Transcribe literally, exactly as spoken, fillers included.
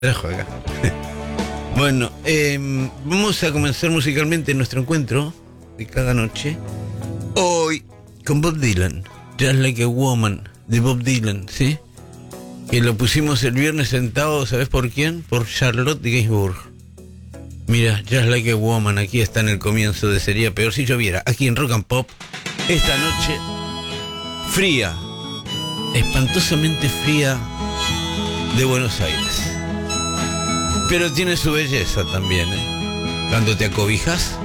Trajo acá. Bueno, eh, vamos a comenzar musicalmente nuestro encuentro de cada noche. Hoy con Bob Dylan, Just Like a Woman, de Bob Dylan, ¿sí? Que lo pusimos el viernes sentado, ¿sabes por quién? Por Charlotte Gainsbourg. Mira, Just Like a Woman, aquí está en el comienzo de Sería Peor Si Lloviera, aquí en Rock and Pop. Esta noche, fría, espantosamente fría, de Buenos Aires. Pero tiene su belleza también, ¿eh? Cuando te acobijas